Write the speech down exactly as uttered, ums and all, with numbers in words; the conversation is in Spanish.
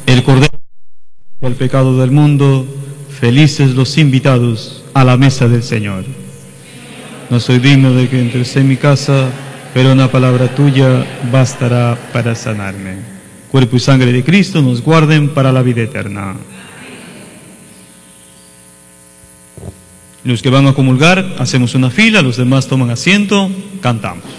El Cordero del pecado del mundo, felices los invitados a la mesa del Señor. No soy digno de que entres en mi casa, pero una palabra tuya bastará para sanarme. Cuerpo y sangre de Cristo nos guarden para la vida eterna. Los que van a comulgar, hacemos una fila, los demás toman asiento, cantamos.